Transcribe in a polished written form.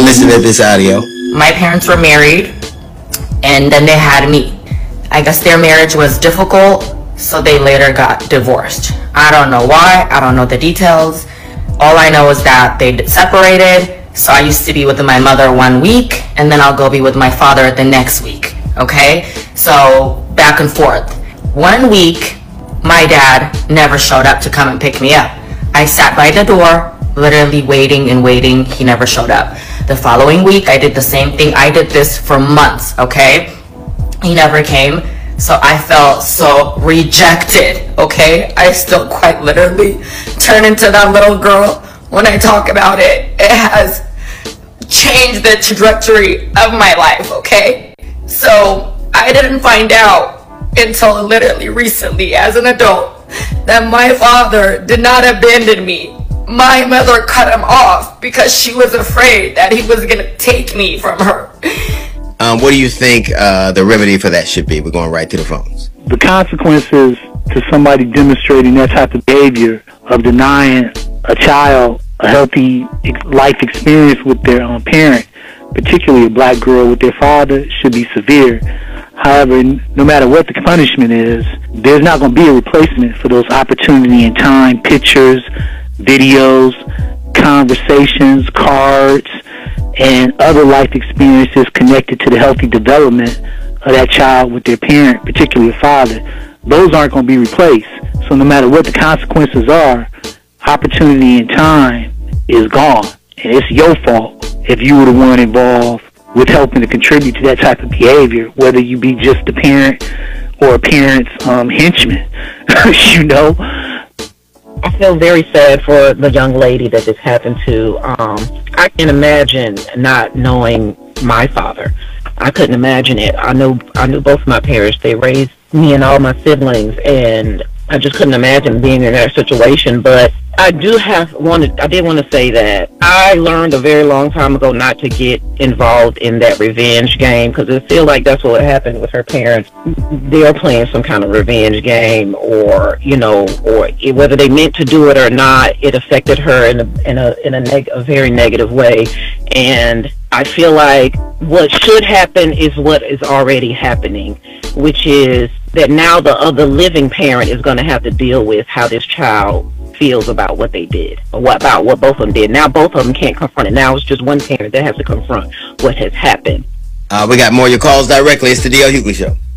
listen to this audio. My parents were married, and then they had me. I guess their marriage was difficult, so they later got divorced. I don't know why. I don't know the details. All I know is that they separated. So I used to be with my mother 1 week, and then I'll go be with my father the next week. Okay? So back and forth. 1 week, my dad never showed up to come and pick me up. I sat by the door, literally waiting and waiting. He never showed up. The following week, I did the same thing. I did this for months, okay? He never came. So I felt so rejected, okay? I still quite literally turn into that little girl when I talk about it. It has changed the trajectory of my life, okay? So I didn't find out until literally recently as an adult that my father did not abandon me. My mother cut him off because she was afraid that he was gonna take me from her. What do you think the remedy for that should be? We're going right to the phones. The consequences to somebody demonstrating that type of behavior of denying a child a healthy life experience with their parent, particularly a black girl with their father, should be severe. However, no matter what the punishment is, there's not going to be a replacement for those opportunity in time, pictures, videos, conversations, cards, and other life experiences connected to the healthy development of that child with their parent, particularly a father. Those aren't going to be replaced. So no matter what the consequences are, opportunity and time is gone. And it's your fault if you were the one involved with helping to contribute to that type of behavior, whether you be just the parent or a parent's henchman. You know? I feel very sad for the young lady that this happened to. I can imagine not knowing my father. I couldn't imagine it. I knew both of my parents. They raised me and all my siblings, and I just couldn't imagine being in that situation. But I did want to say that I learned a very long time ago not to get involved in that revenge game, because I feel like that's what happened with her parents. They're playing some kind of revenge game, or whether they meant to do it or not, it affected her in a very negative way. And I feel like what should happen is what is already happening, which is that now the other living parent is going to have to deal with how this child feels about what they did, or about what both of them did. Now both of them can't confront it. Now it's just one parent that has to confront what has happened. We got more of your calls directly. It's the D.L. Hughley Show.